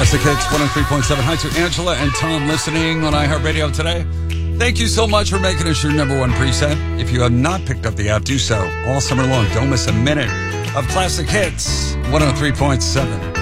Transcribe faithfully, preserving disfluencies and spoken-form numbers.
Classic Hits one oh three point seven. Hi to Angela and Tom listening on iHeartRadio today. Thank you so much for making us your number one preset. If you have not picked up the app, do so all summer long. Don't miss a minute of Classic Hits one oh three point seven.